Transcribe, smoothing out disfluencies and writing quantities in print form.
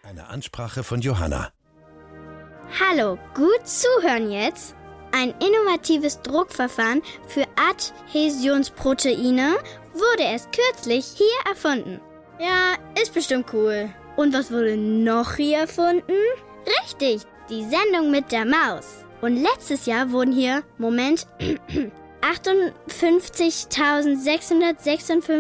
Eine Ansprache von Johanna. Hallo, gut zuhören jetzt. Ein innovatives Druckverfahren für Adhäsionsproteine wurde erst kürzlich hier erfunden. Ja, ist bestimmt cool. Und was wurde noch hier erfunden? Richtig, die Sendung mit der Maus. Und letztes Jahr wurden hier, 58.656